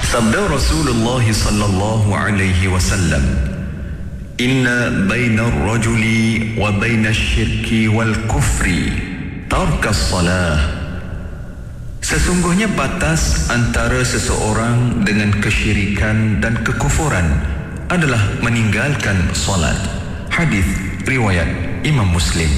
Sabda Rasulullah sallallahu alaihi wasallam, "Inna bainar rajuli wa bainash syirki wal kufri tarkas salah." Sesungguhnya batas antara seseorang dengan kesyirikan dan kekufuran adalah meninggalkan solat. Hadis riwayat Imam Muslim.